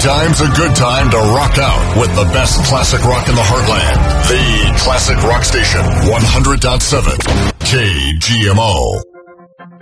Anytime's a good time to rock out with the best classic rock in the heartland. The Classic Rock Station, 100.7 KGMO.